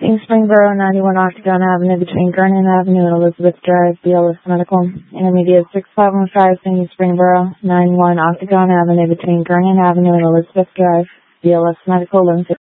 Seeing Springboro, 91 Octagon Avenue between Vernon Avenue and Elizabeth Drive, BLS Medical. Intermediate 6515, seeing Springboro, 91 Octagon Avenue between Vernon Avenue and Elizabeth Drive, BLS Medical.